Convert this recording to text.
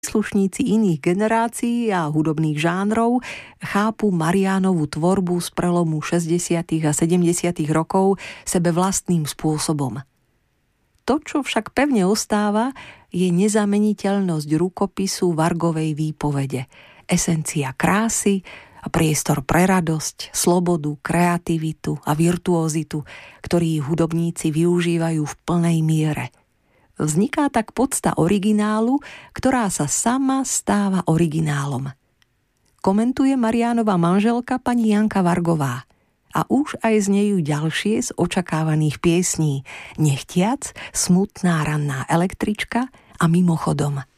Príslušníci iných generácií a hudobných žánrov chápu Mariánovu tvorbu z prelomu 60. a 70. rokov sebe vlastným spôsobom. To, čo však pevne ostáva, je nezameniteľnosť rukopisu Vargovej výpovede, esencia krásy a priestor pre radosť, slobodu, kreativitu a virtuózitu, ktorý hudobníci využívajú v plnej miere. Vzniká tak podsta originálu, ktorá sa sama stáva originálom. Komentuje Mariánova manželka pani Janka Vargová. A už aj znejú ďalšie z očakávaných piesní Nechtiac, Smutná ranná električka a Mimochodom.